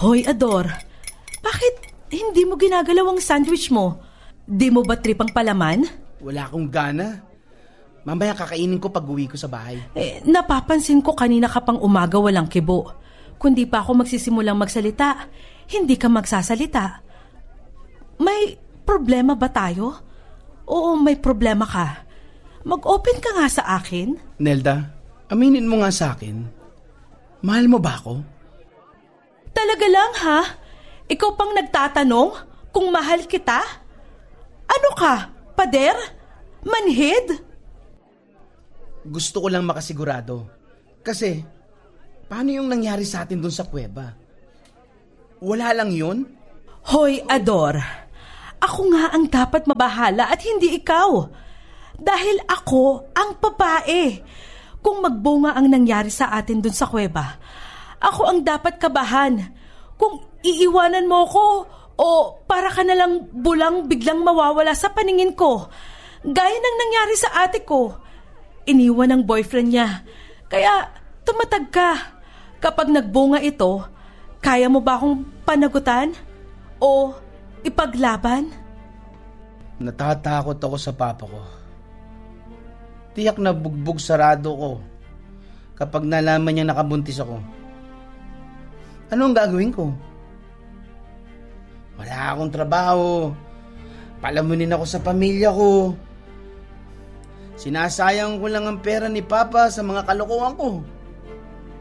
Hoy, Ador, bakit hindi mo ginagalaw ang sandwich mo? Di mo ba trip ang palaman? Wala akong gana. Mamaya kakainin ko pag uwi ko sa bahay. Napapansin ko kanina ka pang umaga walang kibo. Kundi pa ako magsisimulang magsalita, hindi ka magsasalita. May problema ba tayo? Oo, may problema ka. Mag-open ka nga sa akin. Nelda, aminin mo nga sa akin. Mahal mo ba ako? Talaga lang ha? Ikaw pang nagtatanong kung mahal kita? Ano ka? Pader? Manhid? Gusto ko lang makasigurado. Kasi, paano yung nangyari sa atin dun sa kuweba? Wala lang yun? Hoy, Ador. Ako nga ang dapat mabahala at hindi ikaw. Dahil ako ang babae. Kung magbunga ang nangyari sa atin dun sa kuweba, ako ang dapat kabahan. Kung iiwanan mo ko o para ka nalang bulang biglang mawawala sa paningin ko, gaya ng nangyari sa ate ko. Iniwan ng boyfriend niya. Kaya tumatag ka. Kapag nagbunga ito, kaya mo ba akong panagutan? O ipaglaban? Natatakot ako sa papa ko. Tiyak na bugbog sarado ko kapag nalaman niya nakabuntis ako. Ano ang gagawin ko? Wala akong trabaho. Palamunin ako sa pamilya ko. Sinasayang ko lang ang pera ni Papa sa mga kalokohan ko.